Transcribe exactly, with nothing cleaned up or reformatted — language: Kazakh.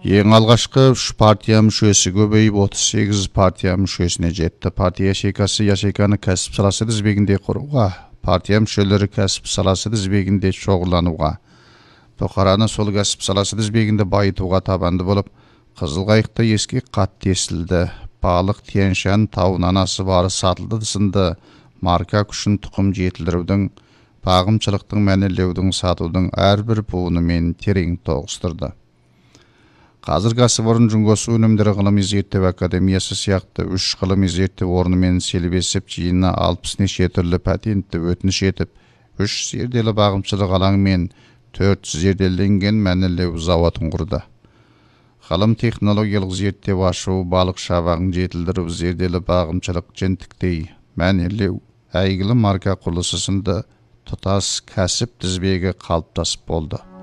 Ең алғашқы үш партия мүшесі көбейіп отыз сегіз партия мүшесіне жетті. Партия ячейкасы ячейканы кәсіп саласы тізбегінде құруға, партия мүшелері кәсіп саласы тізбегінде шоғырлануға, бұқараны сол кәсіп саласы тізбегінде байытуға табанды болып, Қызыл қайықта ескек қатты естілді. Балық, тияншан, тауынан асып ары сатылды сынды марка күшін тұқым жетілдірудің, бағымшылықтың, мәнерлеудің, сатудың әрбір буынымен терең тоғыстырды. Қазір кәсіпорын жүнгосы өнімдері ғылыми зерттеу академиясы сияқты үш ғылыми зерттеу орнымен селбесіп, жиына алпыс неше түрлі патентті өтініш етіп, үш зерделі бағымшылық алаң мен төрт зерделенген мәнерлеу зауытын құрды. Ғылым технологиялық зерттеу ашу, балық шабағын жетілдіру, зерделі бағымшылық, жентіктей, мәнерлеу, әйгілі марка құрылысы сынды тұтас кәсіп тізбегі қалыптасып болды.